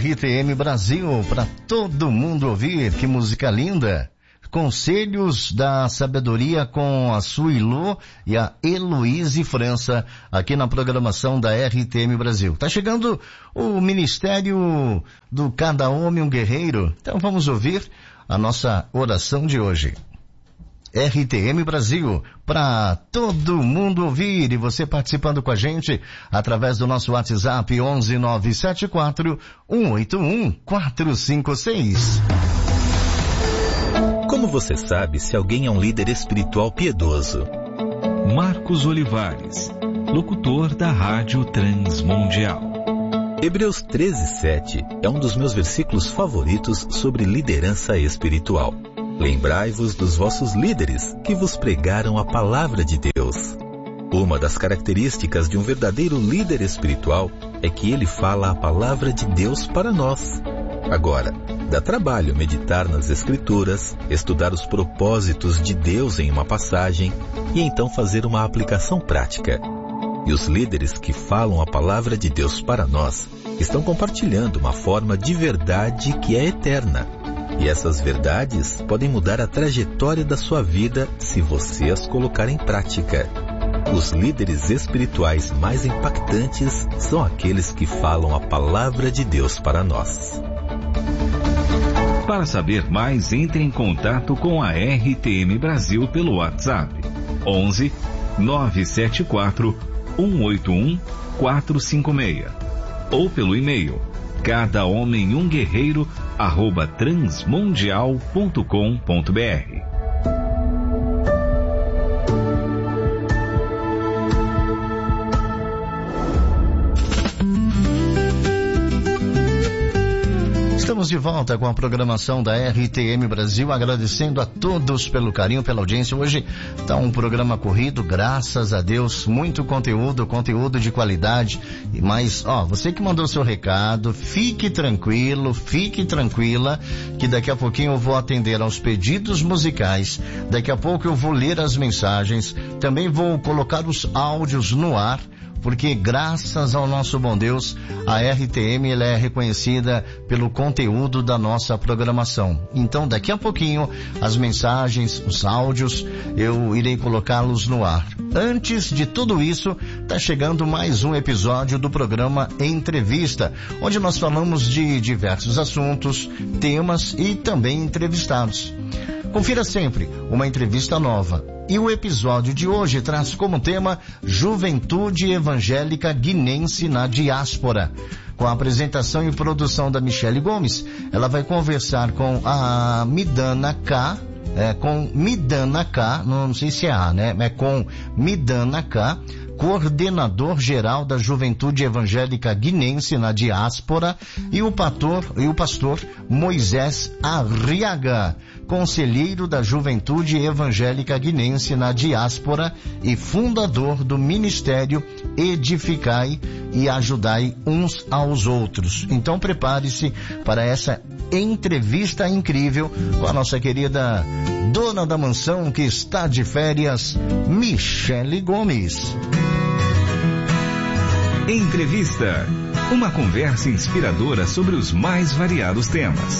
RTM Brasil, para todo mundo ouvir. Que música linda! Conselhos da Sabedoria com a Suilô e a Heloíse França, aqui na programação da RTM Brasil. Tá chegando o Ministério do Cada Homem um Guerreiro, então vamos ouvir a nossa oração de hoje. RTM Brasil, para todo mundo ouvir, e você participando com a gente através do nosso WhatsApp 11974181456. Como você sabe se alguém é um líder espiritual piedoso? Marcos Olivares, locutor da Rádio Transmundial. Hebreus 13:7 é um dos meus versículos favoritos sobre liderança espiritual. Lembrai-vos dos vossos líderes que vos pregaram a palavra de Deus. Uma das características de um verdadeiro líder espiritual é que ele fala a palavra de Deus para nós. Agora, dá trabalho meditar nas Escrituras, estudar os propósitos de Deus em uma passagem e então fazer uma aplicação prática. E os líderes que falam a palavra de Deus para nós estão compartilhando uma forma de verdade que é eterna. E essas verdades podem mudar a trajetória da sua vida se você as colocar em prática. Os líderes espirituais mais impactantes são aqueles que falam a palavra de Deus para nós. Para saber mais, entre em contato com a RTM Brasil pelo WhatsApp 11 974 181 456 ou pelo e-mail cadahomenhumguerreiro@transmundial.com.br. Estamos de volta com a programação da RTM Brasil, agradecendo a todos pelo carinho, pela audiência. Hoje está um programa corrido, graças a Deus, muito conteúdo de qualidade. Mas, você que mandou seu recado, fique tranquilo, fique tranquila, que daqui a pouquinho eu vou atender aos pedidos musicais, daqui a pouco eu vou ler as mensagens, também vou colocar os áudios no ar, porque graças ao nosso bom Deus, a RTM ela é reconhecida pelo conteúdo da nossa programação. Então, daqui a pouquinho, as mensagens, os áudios, eu irei colocá-los no ar. Antes de tudo isso, está chegando mais um episódio do programa Entrevista, onde nós falamos de diversos assuntos, temas e também entrevistados. Confira sempre uma entrevista nova. E o episódio de hoje traz como tema Juventude Evangélica Guinense na Diáspora. Com a apresentação e produção da Michele Gomes, ela vai conversar com a Midana K, não sei se é A, né? É com Midana K, coordenador geral da Juventude Evangélica Guinense na Diáspora, e o pastor Moisés Arriaga, conselheiro da Juventude Evangélica Guinense na Diáspora e fundador do Ministério Edificai e Ajudai uns aos outros. Então prepare-se para essa entrevista incrível com a nossa querida dona da mansão que está de férias, Michele Gomes. Entrevista. Uma conversa inspiradora sobre os mais variados temas.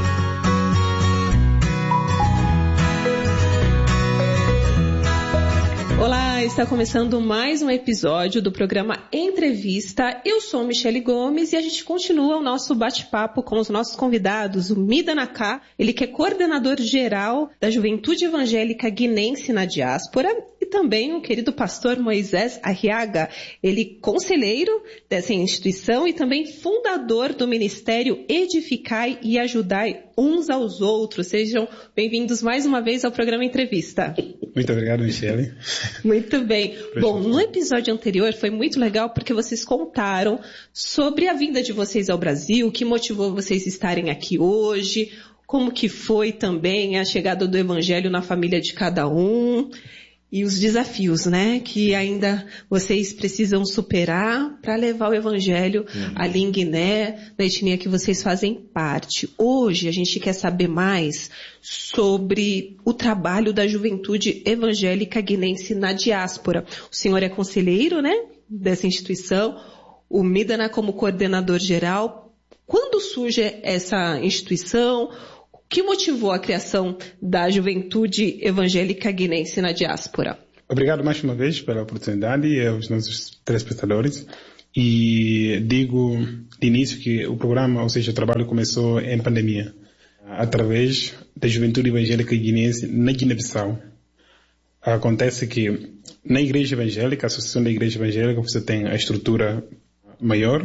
Olá, está começando mais um episódio do programa Entrevista. Eu sou Michele Gomes e a gente continua o nosso bate-papo com os nossos convidados, o Midana K, ele que é coordenador geral da Juventude Evangélica Guinense na Diáspora, e também o querido pastor Moisés Arriaga, ele conselheiro dessa instituição e também fundador do Ministério Edificai e Ajudai uns aos outros. Sejam bem-vindos mais uma vez ao programa Entrevista. Muito obrigado, Michele. Muito bem. Bom, no episódio anterior foi muito legal porque vocês contaram sobre a vinda de vocês ao Brasil, o que motivou vocês estarem aqui hoje, como que foi também a chegada do Evangelho na família de cada um e os desafios, né, que ainda vocês precisam superar para levar o Evangelho ali em Guiné, na etnia que vocês fazem parte. Hoje a gente quer saber mais sobre o trabalho da Juventude Evangélica Guinense na Diáspora. O senhor é conselheiro, né, dessa instituição, o Midana como coordenador geral. Quando surge essa instituição? O que motivou a criação da Juventude Evangélica Guinense na Diáspora? Obrigado mais uma vez pela oportunidade e aos nossos telespectadores. E digo de início que o programa, ou seja, o trabalho começou em pandemia, através da Juventude Evangélica Guinense na Guiné-Bissau. Acontece que na Igreja Evangélica, a Associação da Igreja Evangélica, você tem a estrutura maior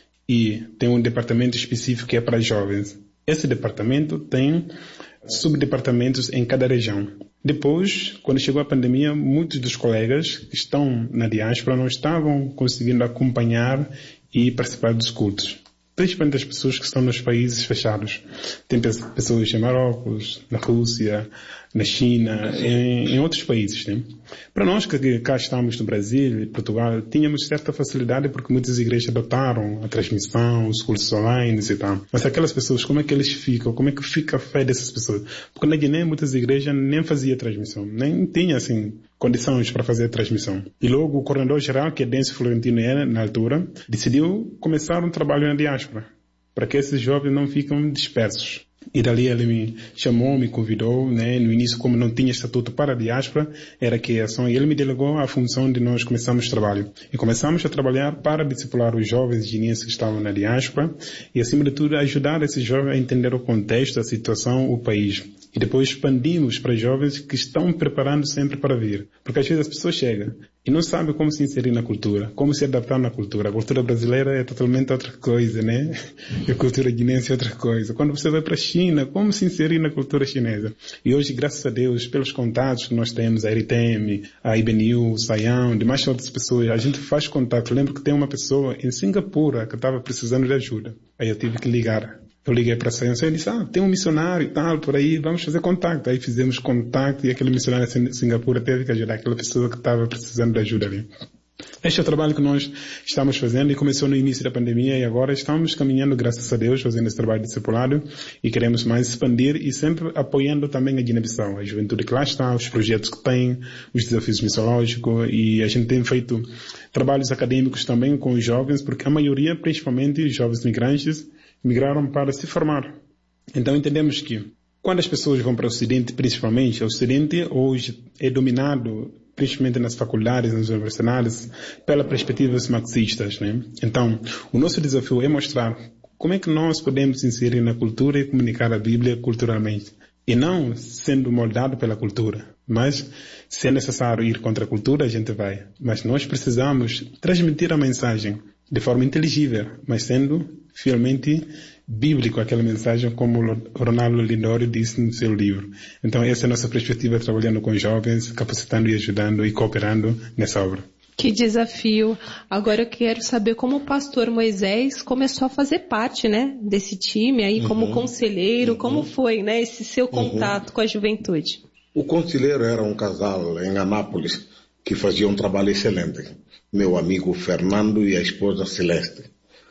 e tem um departamento específico que é para jovens. Esse departamento tem subdepartamentos em cada região. Depois, quando chegou a pandemia, muitos dos colegas que estão na diáspora não estavam conseguindo acompanhar e participar dos cultos. Principalmente as pessoas que estão nos países fechados. Tem pessoas em Marrocos, na Rússia, na China, em outros países. Né? Para nós que cá estamos no Brasil e Portugal, tínhamos certa facilidade porque muitas igrejas adotaram a transmissão, os cultos online e tal. Mas aquelas pessoas, como é que eles ficam? Como é que fica a fé dessas pessoas? Porque na Guiné muitas igrejas nem faziam transmissão, nem tinha assim condições para fazer a transmissão. E logo o coordenador-geral, que é Décio Florentino era na altura, decidiu começar um trabalho na diáspora, para que esses jovens não fiquem dispersos. E dali ele me chamou, me convidou, né? No início, como não tinha estatuto para a diáspora, era criação, e ele me delegou a função de nós começarmos o trabalho. E começamos a trabalhar para discipular os jovens guineenses que estavam na diáspora e, acima de tudo, ajudar esses jovens a entender o contexto, a situação, o país. E depois expandimos para jovens que estão preparando sempre para vir. Porque às vezes as pessoas chegam e não sabem como se inserir na cultura, como se adaptar na cultura. A cultura brasileira é totalmente outra coisa, né? E a cultura guinense é outra coisa. Quando você vai para a China, como se inserir na cultura chinesa? E hoje, graças a Deus, pelos contatos que nós temos, a RTM, a IBNU, o Saião, demais outras pessoas, a gente faz contato. Eu lembro que tem uma pessoa em Singapura que estava precisando de ajuda. Aí eu tive que ligar. Eu liguei para a Saião e disse, tem um missionário e tal, por aí, vamos fazer contato. Aí fizemos contato e aquele missionário em Singapura teve que ajudar aquela pessoa que estava precisando de ajuda ali. Este é o trabalho que nós estamos fazendo e começou no início da pandemia e agora estamos caminhando, graças a Deus, fazendo esse trabalho de discipulado e queremos mais expandir e sempre apoiando também a Guiné-Bissau, a juventude que lá está, os projetos que tem, os desafios missiológicos e a gente tem feito trabalhos acadêmicos também com os jovens, porque a maioria, principalmente os jovens migrantes, migraram para se formar. Então entendemos que quando as pessoas vão para o Ocidente, principalmente, o Ocidente hoje é dominado, principalmente nas faculdades, nas universidades, pelas perspectivas marxistas, né? Então, o nosso desafio é mostrar como é que nós podemos inserir na cultura e comunicar a Bíblia culturalmente. E não sendo moldado pela cultura, mas se é necessário ir contra a cultura, a gente vai. Mas nós precisamos transmitir a mensagem de forma inteligível, mas sendo fielmente bíblico aquela mensagem, como Ronaldo Lindório disse no seu livro. Então essa é a nossa perspectiva, trabalhando com jovens, capacitando e ajudando e cooperando nessa obra. Que desafio. Agora eu quero saber como o pastor Moisés começou a fazer parte, né, desse time aí, como conselheiro, como foi, né, esse seu contato com a juventude? O conselheiro era um casal em Anápolis que fazia um trabalho excelente. Meu amigo Fernando e a esposa Celeste.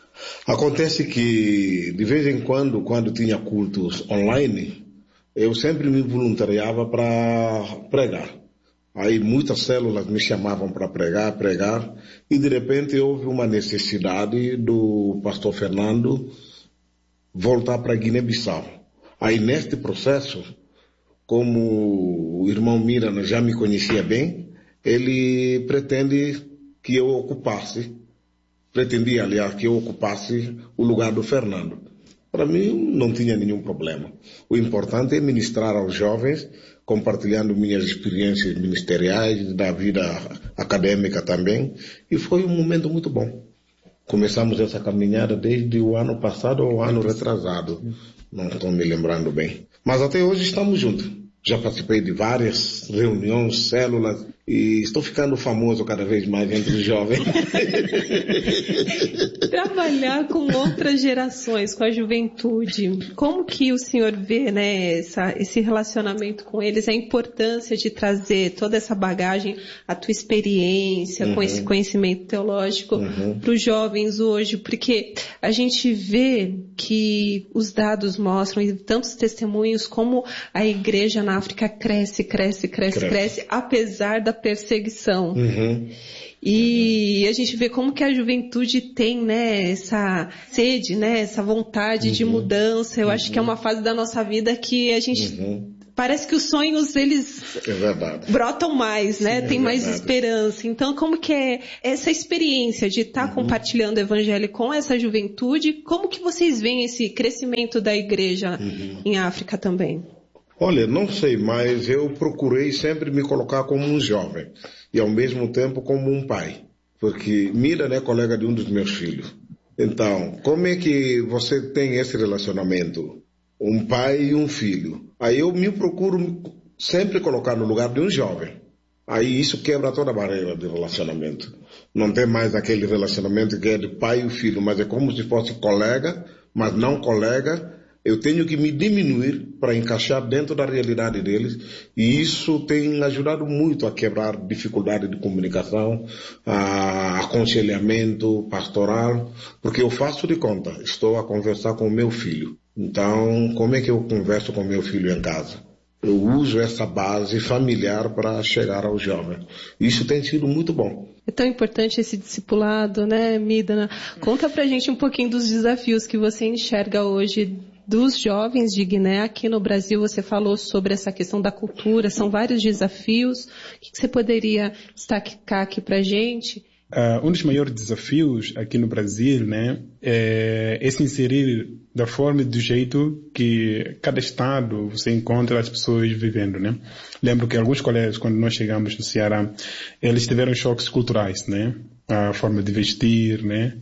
Acontece que, de vez em quando tinha cultos online, eu sempre me voluntariava para pregar. Aí muitas células me chamavam para pregar, e de repente houve uma necessidade do pastor Fernando voltar para Guiné-Bissau. Aí neste processo, como o irmão Mira já me conhecia bem, ele pretendia, aliás, que eu ocupasse o lugar do Fernando. Para mim não tinha nenhum problema. O importante é ministrar aos jovens, compartilhando minhas experiências ministeriais, da vida acadêmica também, e foi um momento muito bom. Começamos essa caminhada desde o ano passado ou o ano retrasado, não estou me lembrando bem. Mas até hoje estamos juntos. Já participei de várias reuniões, células, e estou ficando famoso cada vez mais entre os jovens. Trabalhar com outras gerações, com a juventude, como que o senhor vê, né, esse relacionamento com eles, a importância de trazer toda essa bagagem, a tua experiência, com esse conhecimento teológico para os jovens hoje? Porque a gente vê que os dados mostram, e tantos testemunhos, como a igreja na África cresce, apesar da perseguição. Uhum. E a gente vê como que a juventude tem, né, essa sede, né, essa vontade de mudança. Eu acho que é uma fase da nossa vida que a gente parece que os sonhos, eles brotam mais, né? Tem mais esperança. Então, como que é essa experiência de estar compartilhando o evangelho com essa juventude? Como que vocês veem esse crescimento da igreja em África também? Olha, não sei, mas eu procurei sempre me colocar como um jovem e ao mesmo tempo como um pai. Porque Mira é colega de um dos meus filhos. Então, como é que você tem esse relacionamento? Um pai e um filho. Aí eu me procuro sempre colocar no lugar de um jovem. Aí isso quebra toda a barreira de relacionamento. Não tem mais aquele relacionamento que é de pai e filho, mas é como se fosse colega, mas não colega. Eu tenho que me diminuir para encaixar dentro da realidade deles. E isso tem ajudado muito a quebrar dificuldade de comunicação, aconselhamento pastoral, porque eu faço de conta, estou a conversar com o meu filho. Então, como é que eu converso com meu filho em casa? Eu uso essa base familiar para chegar ao jovem. Isso tem sido muito bom. É tão importante esse discipulado, né, Midana? Conta pra gente um pouquinho dos desafios que você enxerga hoje dos jovens de Guiné. Aqui no Brasil você falou sobre essa questão da cultura, são vários desafios. O que você poderia destacar aqui pra gente? Um dos maiores desafios aqui no Brasil, né, é se inserir da forma e do jeito que cada estado você encontra as pessoas vivendo, né. Lembro que alguns colegas, quando nós chegamos no Ceará, eles tiveram choques culturais, né, a forma de vestir, né,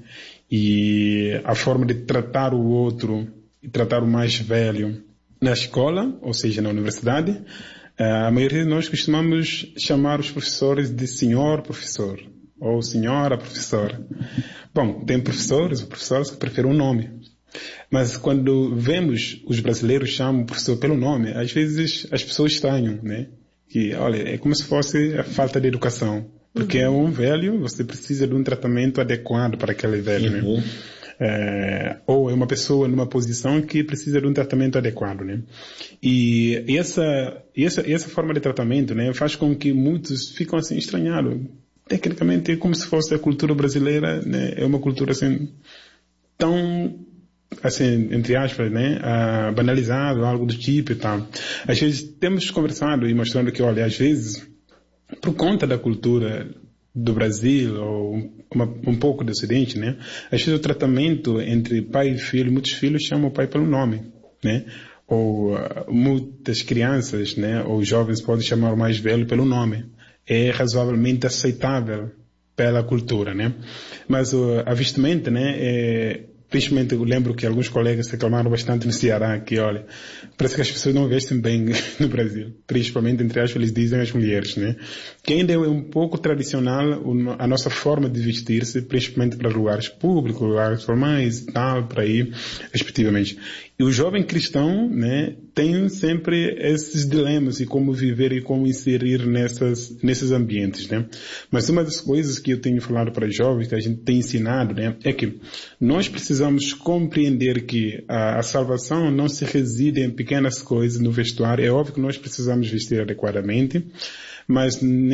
e a forma de tratar o outro e tratar o mais velho. Na escola, ou seja, na universidade, a maioria de nós costumamos chamar os professores de senhor professor ou senhora professora. Bom, tem professores ou professoras que preferem um nome. Mas quando vemos os brasileiros chamam o professor pelo nome, às vezes as pessoas estranham, né? Que, olha, é como se fosse a falta de educação. Porque é um velho, você precisa de um tratamento adequado para aquele velho, né? Ou é uma pessoa numa posição que precisa de um tratamento adequado, né? E essa forma de tratamento, né, faz com que muitos ficam assim estranhados. Tecnicamente é como se fosse a cultura brasileira, né? É uma cultura assim, tão, assim, entre aspas, né? Banalizado, algo do tipo e tal. Às vezes temos conversado e mostrando que, olha, às vezes, por conta da cultura do Brasil, ou um pouco do Ocidente, né? Às vezes o tratamento entre pai e filho, muitos filhos chamam o pai pelo nome, né? Ou muitas crianças, né? Ou jovens podem chamar o mais velho pelo nome. É razoavelmente aceitável pela cultura, né? Mas a vestimenta, né? Principalmente eu lembro que alguns colegas reclamaram bastante no Ceará que, olha, parece que as pessoas não vestem bem no Brasil. Principalmente, entre aspas, eles dizem as mulheres, né? Que ainda é um pouco tradicional a nossa forma de vestir-se, principalmente para lugares públicos, lugares formais e tal, para ir, respectivamente. E o jovem cristão, né, tem sempre esses dilemas e como viver e como inserir nesses ambientes, né? Mas uma das coisas que eu tenho falado para os jovens, que a gente tem ensinado, né, é que nós precisamos compreender que a salvação não se reside em pequenas coisas no vestuário. É óbvio que nós precisamos vestir adequadamente, mas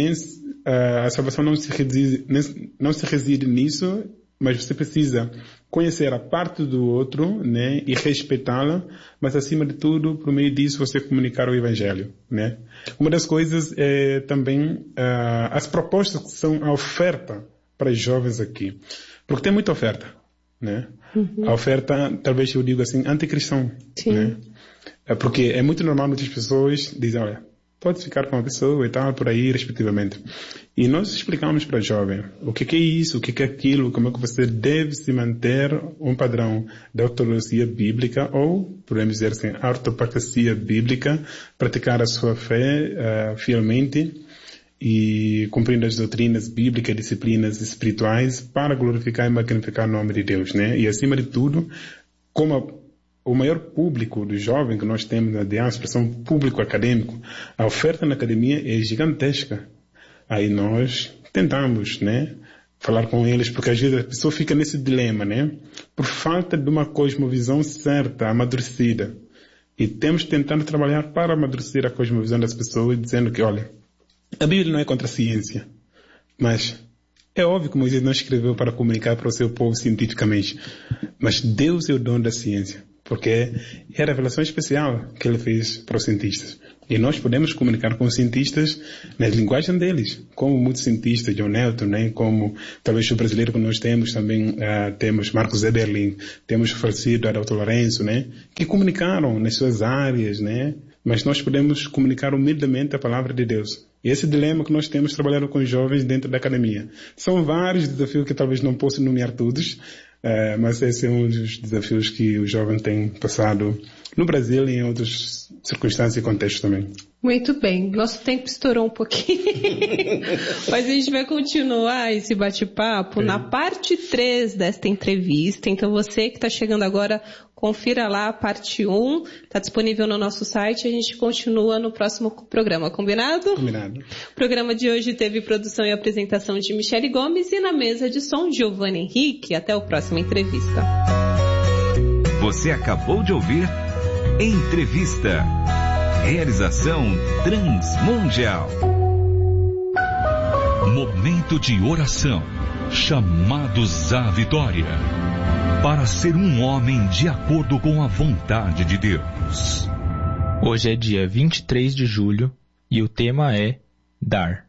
a salvação não se reside nisso, mas você precisa conhecer a parte do outro, né, e respeitá-la, mas acima de tudo, por meio disso, você comunicar o Evangelho, né. Uma das coisas é também as propostas que são a oferta para os jovens aqui, porque tem muita oferta, né. A oferta, talvez eu diga assim, anticristão, né, porque é muito normal muitas pessoas dizem, olha, pode ficar com a pessoa e tal, por aí, respectivamente. E nós explicamos para o jovem o que é isso, o que é aquilo, como é que você deve se manter um padrão de ortodoxia bíblica, ou, podemos dizer assim, ortopraxia bíblica, praticar a sua fé fielmente e cumprindo as doutrinas bíblicas, disciplinas espirituais, para glorificar e magnificar o nome de Deus, né? E acima de tudo, como o maior público do jovem que nós temos na diáspora são público acadêmico. A oferta na academia é gigantesca. Aí nós tentamos, né, falar com eles, porque às vezes a pessoa fica nesse dilema, né, por falta de uma cosmovisão certa, amadurecida. E temos tentado trabalhar para amadurecer a cosmovisão das pessoas, dizendo que, olha, A Bíblia não é contra a ciência, mas é óbvio que Moisés não escreveu para comunicar para o seu povo cientificamente, mas Deus é o dono da ciência, porque é a revelação especial que ele fez para os cientistas. E nós podemos comunicar com os cientistas na linguagem deles, como muitos cientistas, John Nelton, né? Como talvez o brasileiro que nós temos também, temos Marcos Eberlin, temos o falecido Adalto Lourenço, né? Que comunicaram nas suas áreas, né? Mas nós podemos comunicar humildemente a palavra de Deus. E esse dilema que nós temos trabalhando com os jovens dentro da academia. São vários desafios que talvez não possa nomear todos, mas esse é um dos desafios que os jovens têm passado no Brasil e em outras circunstâncias e contextos também. Muito bem, nosso tempo estourou um pouquinho, mas a gente vai continuar esse bate-papo na parte 3 desta entrevista. Então você que está chegando agora, confira lá a parte 1, está disponível no nosso site, a gente continua no próximo programa, combinado? Combinado. O programa de hoje teve produção e apresentação de Michele Gomes e na mesa de som Giovanni Henrique. Até a próxima entrevista. Você acabou de ouvir Entrevista. Realização Transmundial. Momento de oração. Chamados à vitória. Para ser um homem de acordo com a vontade de Deus. Hoje é dia 23 de julho e o tema é dar.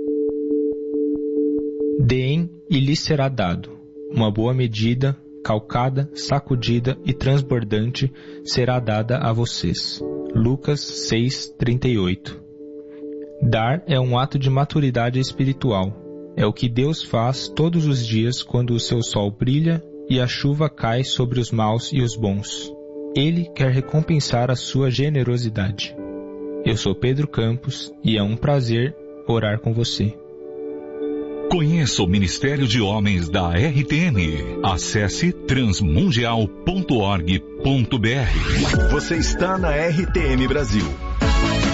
Deem e lhes será dado. Uma boa medida, calcada, sacudida e transbordante será dada a vocês. Lucas 6:38. Dar é um ato de maturidade espiritual. É o que Deus faz todos os dias quando o seu sol brilha e a chuva cai sobre os maus e os bons. Ele quer recompensar a sua generosidade. Eu sou Pedro Campos e é um prazer orar com você. Conheça o Ministério de Homens da RTM. Acesse transmundial.org.br. Você está na RTM Brasil.